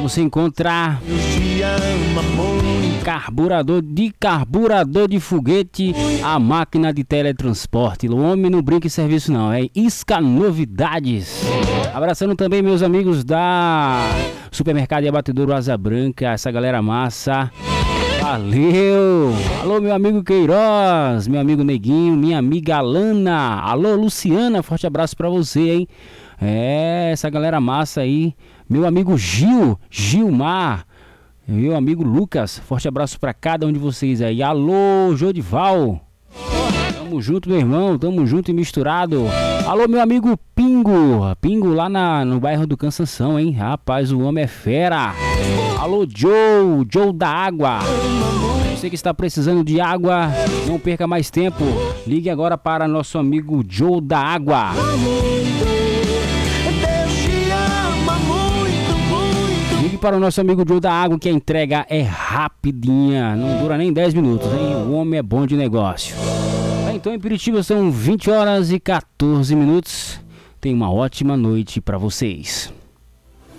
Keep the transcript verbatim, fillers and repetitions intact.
você encontrar carburador de carburador de foguete, a máquina de teletransporte. O homem não brinca em serviço não, é Isca Novidades. Abraçando também meus amigos da Supermercado e Abatedouro Asa Branca, essa galera massa. Valeu! Alô, meu amigo Queiroz, meu amigo Neguinho, minha amiga Alana. Alô, Luciana, forte abraço pra você, hein? É, essa galera massa aí. Meu amigo Gil, Gilmar, meu amigo Lucas, forte abraço pra cada um de vocês aí. Alô, Jodival. Tamo junto, meu irmão, tamo junto e misturado. Alô, meu amigo Pingo, Pingo lá na, no bairro do Cansanção, hein? Rapaz, o homem é fera. Alô, Joe, Joe da Água. Você que está precisando de água, não perca mais tempo. Ligue agora para nosso amigo Joe da Água. Ligue para o nosso amigo Joe da Água, que a entrega é rapidinha, não dura nem dez minutos, hein? O homem é bom de negócio. Então em Piritiba são vinte horas e quatorze minutos. Tenha uma ótima noite para vocês.